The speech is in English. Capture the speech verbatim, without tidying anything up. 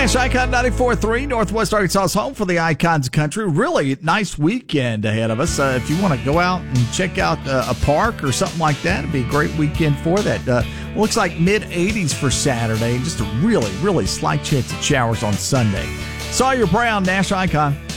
Nash Icon ninety-four point three, Northwest Arkansas's home for the Icons Country. Really nice weekend ahead of us. Uh, if you want to go out and check out uh, a park or something like that, it'd be a great weekend for that. Uh, looks like mid eighties for Saturday. Just a really, really slight chance of showers on Sunday. Sawyer Brown, Nash Icon.